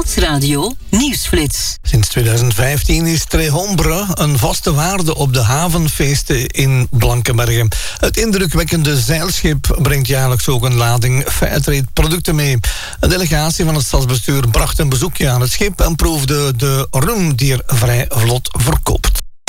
Stadsradio Nieuwsflits. Sinds 2015 is Trehombre een vaste waarde op de havenfeesten in Blankenberge. Het indrukwekkende zeilschip brengt jaarlijks ook een lading Fairtrade producten mee. Een delegatie van het stadsbestuur bracht een bezoekje aan het schip en proefde de rum die er vrij vlot verkoopt.